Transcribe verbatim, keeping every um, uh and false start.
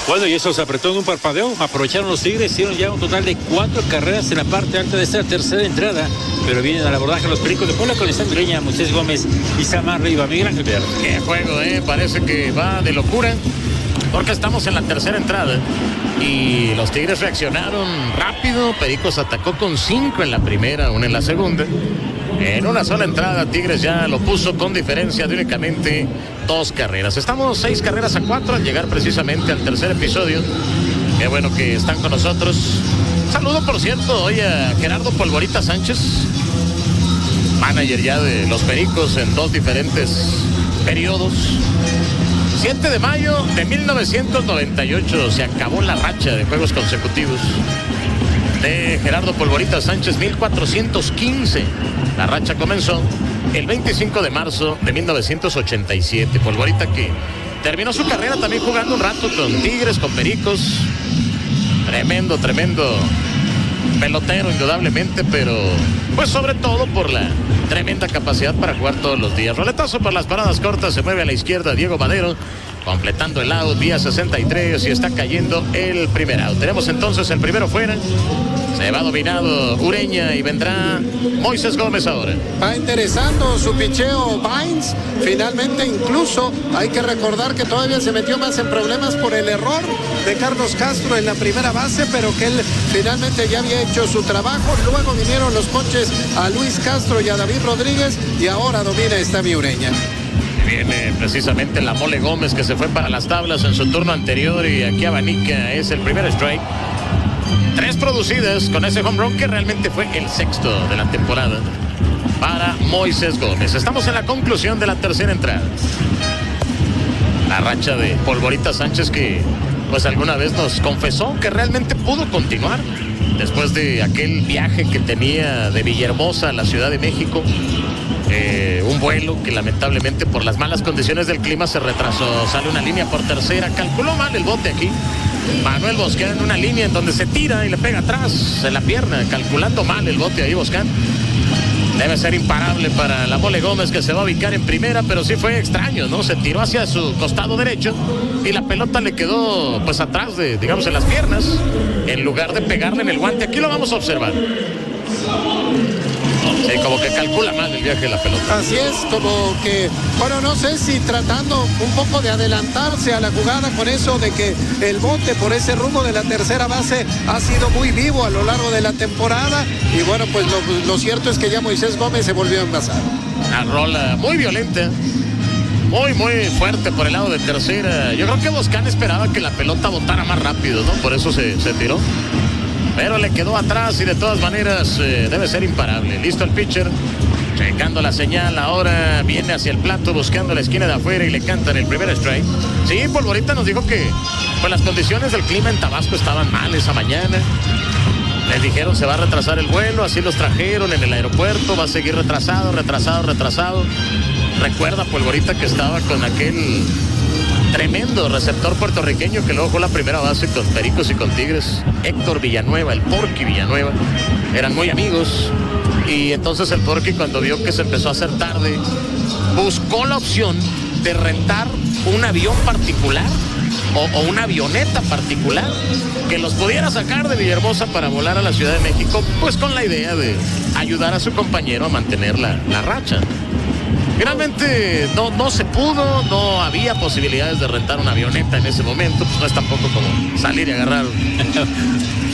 Bueno, y eso se apretó en un parpadeo. Aprovecharon los Tigres, hicieron ya un total de cuatro carreras en la parte alta de esta tercera entrada. Pero vienen al abordaje los Pericos de Puebla con Stan Greña, Moisés Gómez y Samar Riva. Miguel Ángel Verde. Qué juego, eh. Parece que va de locura. Porque estamos en la tercera entrada. Y los Tigres reaccionaron rápido. Pericos atacó con cinco en la primera, una en la segunda. En una sola entrada, Tigres ya lo puso con diferencia de únicamente dos carreras. Estamos seis carreras a cuatro al llegar precisamente al tercer episodio. Qué bueno que están con nosotros. Saludo, por cierto, hoy a Gerardo Polvorita Sánchez, manager ya de los Pericos en dos diferentes periodos. siete de mayo de mil novecientos noventa y ocho se acabó la racha de juegos consecutivos de Gerardo Polvorita Sánchez, mil cuatrocientos quince. La racha comenzó el veinticinco de marzo de mil novecientos ochenta y siete. Polvorita, que terminó su carrera también jugando un rato con Tigres, con Pericos. Tremendo, tremendo pelotero, indudablemente, pero pues sobre todo por la tremenda capacidad para jugar todos los días. Roletazo por las paradas cortas, se mueve a la izquierda Diego Madero, completando el out, vía sesenta y tres, y está cayendo el primer out. Tenemos entonces el primero fuera. Se va dominado Ureña y vendrá Moisés Gómez ahora. Va interesando su picheo Bains. Finalmente, incluso hay que recordar que todavía se metió más en problemas por el error de Carlos Castro en la primera base, pero que él finalmente ya había hecho su trabajo. Luego vinieron los ponches a Luis Castro y a David Rodríguez, y ahora domina Estevio Ureña. Viene precisamente la Mole Gómez, que se fue para las tablas en su turno anterior, y aquí abanica, es el primer strike. Tres producidas con ese home run que realmente fue el sexto de la temporada para Moisés Gómez. Estamos en la conclusión de la tercera entrada. La racha de Polvorita Sánchez, que pues alguna vez nos confesó que realmente pudo continuar después de aquel viaje que tenía de Villahermosa a la Ciudad de México. Eh, un vuelo que lamentablemente por las malas condiciones del clima se retrasó. Sale una línea por tercera, calculó mal el bote aquí Manuel Boscán, en una línea en donde se tira y le pega atrás en la pierna, calculando mal el bote ahí Boscán. Debe ser imparable para la Mole Gómez, que se va a ubicar en primera, pero sí fue extraño, ¿no? Se tiró hacia su costado derecho y la pelota le quedó pues atrás de, digamos, en las piernas, en lugar de pegarle en el guante. Aquí lo vamos a observar. Sí, como que calcula mal el viaje de la pelota. Así es, como que, bueno, no sé si tratando un poco de adelantarse a la jugada con eso de que el bote por ese rumbo de la tercera base ha sido muy vivo a lo largo de la temporada, y bueno, pues lo, lo cierto es que ya Moisés Gómez se volvió a envasar. Una rola muy violenta, muy, muy fuerte por el lado de tercera. Yo creo que Boscán esperaba que la pelota botara más rápido, ¿no? Por eso se, se tiró. Pero le quedó atrás y de todas maneras eh, debe ser imparable. Listo el pitcher, checando la señal. Ahora viene hacia el plato, buscando la esquina de afuera, y le cantan el primer strike. Sí, Polvorita nos dijo que pues las condiciones del clima en Tabasco estaban mal esa mañana. Les dijeron se va a retrasar el vuelo, así los trajeron en el aeropuerto, va a seguir retrasado, retrasado, retrasado. Recuerda Polvorita que estaba con aquel tremendo receptor puertorriqueño que luego jugó la primera base con Pericos y con Tigres, Héctor Villanueva, el Porky Villanueva. Eran muy amigos, y entonces el Porky, cuando vio que se empezó a hacer tarde, buscó la opción de rentar un avión particular o, o una avioneta particular que los pudiera sacar de Villahermosa para volar a la Ciudad de México, pues con la idea de ayudar a su compañero a mantener la, la racha. Finalmente no, no se pudo, no había posibilidades de rentar una avioneta en ese momento, pues no es tampoco como salir y agarrar